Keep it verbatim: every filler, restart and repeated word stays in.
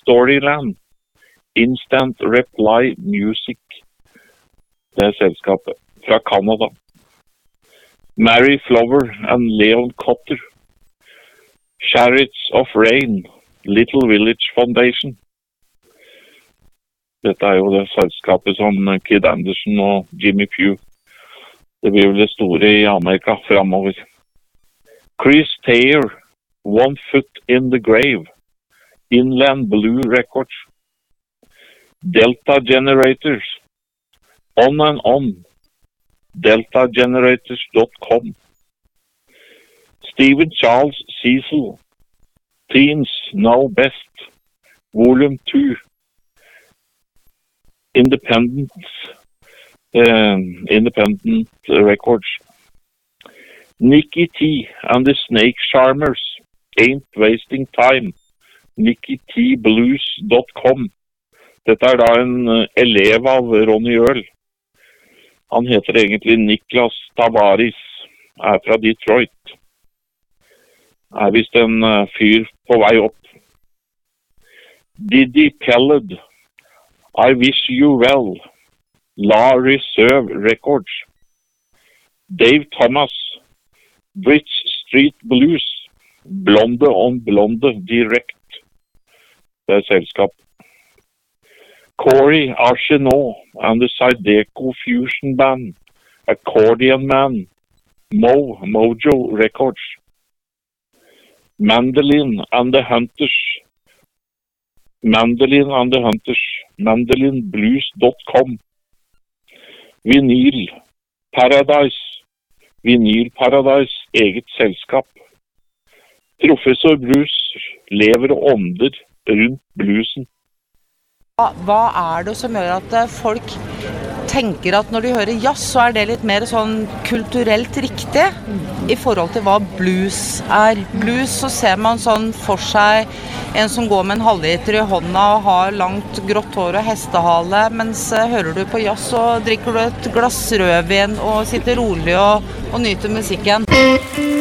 Storyland, Instant Reply Music, det er selskapet fra Canada. Mary Flower and Leon Cotter, Chariots of Rain, Little Village Foundation. Dette er jo det selskapet som Kid Anderson og Jimmy Pugh. Det blir jo det store i Amerika fremover. Chris Thayer, One Foot in the Grave, Inland Blue Records. Delta Generators, On and On, delta generators dot com. Stephen Charles Cecil, Teens Know Best, Volume two, Independent, uh, Independent Records. Nicky T and the Snake Charmers, Ain't Wasting Time, nicky t blues dot com. Dette er da en elev av Ronny Earl. Han heter egentlig Niklas Tavares, er fra Detroit. Er vist en fyr på vei opp. Didi Pelled, I Wish You Well, La Reserve Records. Dave Thomas, Bridge Street Blues, Blonde on Blonde Direct. Det er selskap. Corey Arsenault and the Zydeco Fusion Band, Accordion Man, Mo, Mojo Records. Mandolin and the Hunters, Mandolin and the Hunters, mandolin blues dot com. Vinyl Paradise, Vinyl Paradise, eget selskap. Professor Bruce lever og ånder rundt bluesen. Hva er det som gjør at folk tenker at når de hører jazz, så er det litt mer sånn kulturelt riktig i forhold til hva blues er? Blues, så ser man sånn for seg en som går med en halvliter i hånda og har langt grått hår og hestehale, mens hører du på jazz, så drikker du et glass rødvin og sitter rolig og, og nyter musikken.